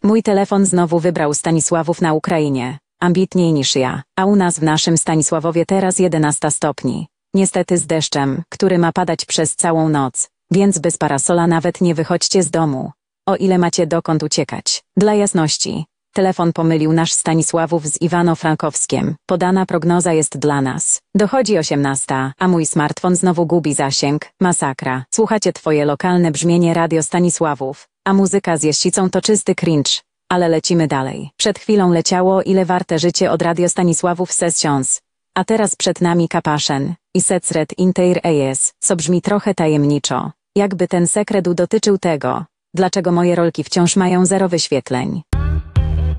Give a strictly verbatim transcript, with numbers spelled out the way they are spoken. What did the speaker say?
Mój telefon znowu wybrał Stanisławów na Ukrainie. Ambitniej niż ja, a u nas w naszym Stanisławowie teraz jedenaście stopni. Niestety z deszczem, który ma padać przez całą noc, więc bez parasola nawet nie wychodźcie z domu. O ile macie dokąd uciekać. Dla jasności, telefon pomylił nasz Stanisławów z Iwano-Frankowskiem. Podana prognoza jest dla nas. Dochodzi osiemnasta, a mój smartfon znowu gubi zasięg. Masakra. Słuchacie twoje lokalne brzmienie Radio Stanisławów, a muzyka z Jeźcicą to czysty cringe. Ale lecimy dalej. Przed chwilą leciało Ile warte życie od Radio Stanisławów Sessions. A teraz przed nami Kapaszen i Secret Inteir Eyes, co brzmi trochę tajemniczo. Jakby ten sekret dotyczył tego, dlaczego moje rolki wciąż mają zero wyświetleń.